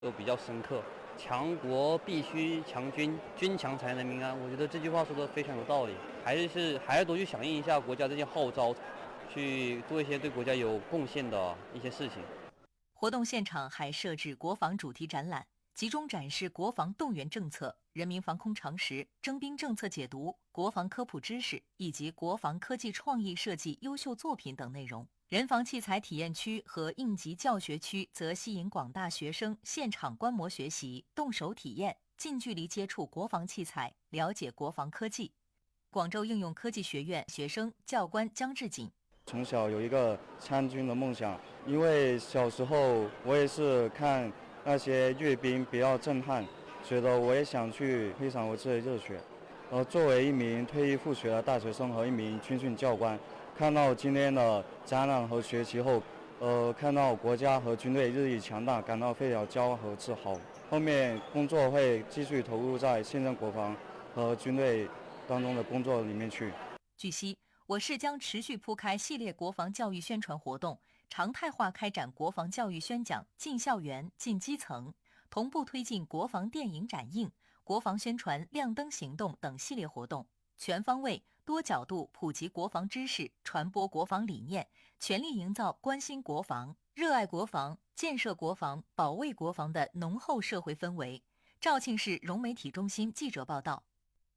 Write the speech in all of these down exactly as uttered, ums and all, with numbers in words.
都比较深刻。强国必须强军，军强才能民安。我觉得这句话说的非常有道理，还是还要多去响应一下国家这些号召，去做一些对国家有贡献的一些事情。 活动现场还设置国防主题展览，集中展示国防动员政策、人民防空常识、征兵政策解读、国防科普知识以及国防科技创意设计优秀作品等内容。人防器材体验区和应急教学区则吸引广大学生现场观摩学习、动手体验，近距离接触国防器材，了解国防科技。广州应用科技学院学生教官姜志锦： 从小有一个参军的梦想，因为小时候我也是看那些阅兵比较震撼，觉得我也想去挥洒我自己的热血。呃，作为一名退役复学的大学生和一名军训教官，看到今天的展览和学习后，呃，看到国家和军队日益强大，感到非常骄傲和自豪。后面工作会继续投入在现任国防和军队当中的工作里面去。 据悉，我市将持续铺开系列国防教育宣传活动，常态化开展国防教育宣讲进校园、进基层，同步推进国防电影展映、国防宣传亮灯行动等系列活动，全方位、多角度普及国防知识，传播国防理念，全力营造关心国防、热爱国防、建设国防、保卫国防的浓厚社会氛围。肇庆市融媒体中心记者报道。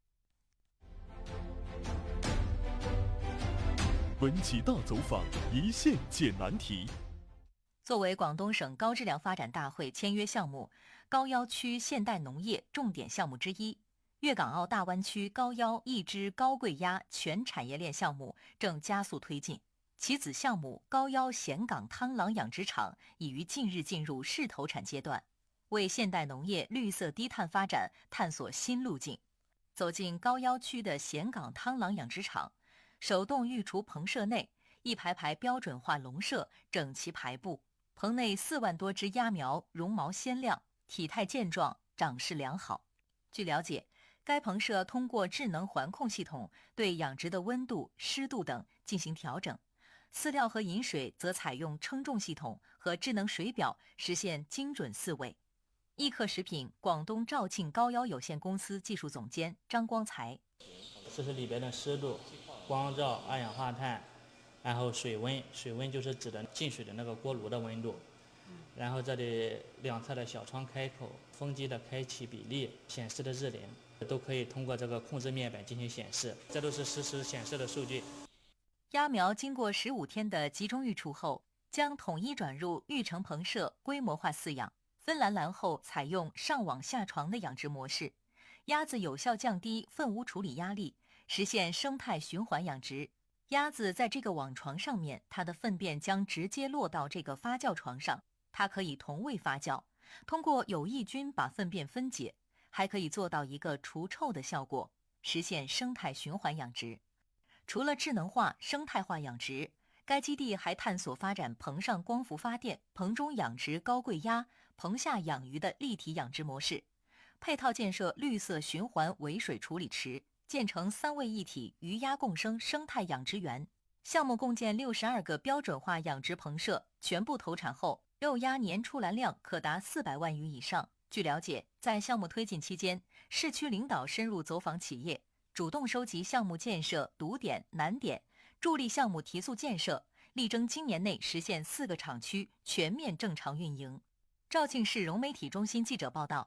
文企大走访，一线解难题。 作为广东省高质量发展大会签约项目，高要区现代农业重点项目之一，粤港澳大湾区高要一支高贵鸭全产业链项目正加速推进。其子项目高要咸港汤郎养殖场已于近日进入试投产阶段，为现代农业绿色低碳发展探索新路径。走进高要区的咸港汤郎养殖场，手动育雏棚舍内，一排排标准化笼舍整齐排布，棚内四万多只鸭苗绒毛鲜亮，体态健壮，长势良好。据了解，该棚舍通过智能环控系统对养殖的温度、湿度等进行调整，饲料和饮水则采用称重系统和智能水表，实现精准饲喂。益克食品广东肇庆高要有限公司技术总监张光才： 这是里边的湿度、光照、二氧化碳，然后水温，水温就是指的进水的那个锅炉的温度。然后这里两侧的小窗开口、风机的开启比例、显示的日龄，都可以通过这个控制面板进行显示，这都是实时显示的数据。 鸭苗经过十五天的集中育雏后，将统一转入育成棚舍规模化饲养，分栏栏后采用上网下床的养殖模式，鸭子有效降低粪污处理压力，实现生态循环养殖。鸭子在这个网床上面，它的粪便将直接落到这个发酵床上，它可以同位发酵，通过有益菌把粪便分解，还可以做到一个除臭的效果，实现生态循环养殖。除了智能化、生态化养殖，该基地还探索发展棚上光伏发电、棚中养殖高贵鸭、棚下养鱼的立体养殖模式，配套建设绿色循环尾水处理池，建成三位一体鱼鸭共生生态养殖园。项目共建六十二个标准化养殖棚舍，全部投产后，肉鸭年出栏量可达四百万余以上。据了解，在项目推进期间，市区领导深入走访企业，主动收集项目建设堵点难点，助力项目提速建设，力争今年内实现四个厂区全面正常运营。肇庆市融媒体中心记者报道。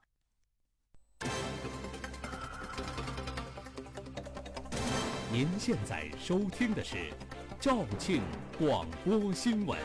您现在收听的是肇庆广播新闻。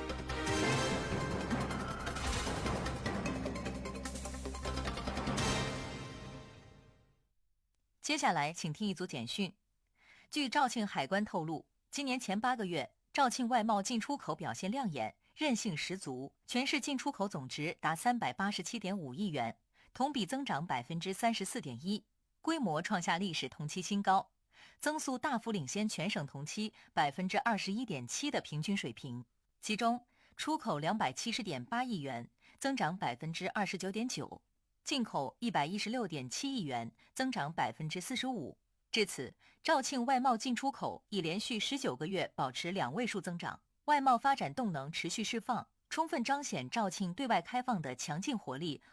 接下来请听一组简讯。据肇庆海关透露，今年前八个月，肇庆外贸进出口表现亮眼，韧性十足，全市进出口总值达三百八十七点五亿元，同比增长百分之三十四点一，规模创下历史同期新高，增速大幅领先全省同期百分之二十一点七的平均水平。其中，出口两百七十点八亿元，增长百分之二十九点九。进口一百一十六点七亿元，增长百分之四十五。至此，肇庆外贸进出口已连续十九个月保持两位数增长，外贸发展动能持续释放， 充分彰显肇庆对外开放的强劲活力